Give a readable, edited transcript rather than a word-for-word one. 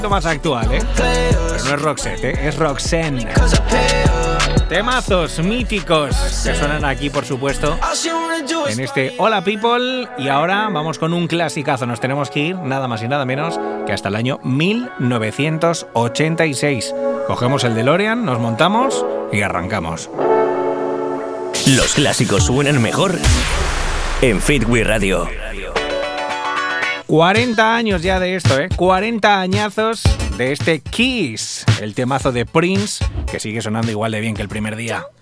más actual, ¿eh? Pero no es Roxette, ¿eh? Es Roxanne. Temazos míticos que suenan aquí, por supuesto, en este Hola People. Y ahora vamos con un clasicazo. Nos tenemos que ir nada más y nada menos que hasta el año 1986. Cogemos el DeLorean, nos montamos y arrancamos. Los clásicos suenan mejor en Fitwi Radio. 40 años ya de esto, 40 añazos de este Kiss, el temazo de Prince, que sigue sonando igual de bien que el primer día.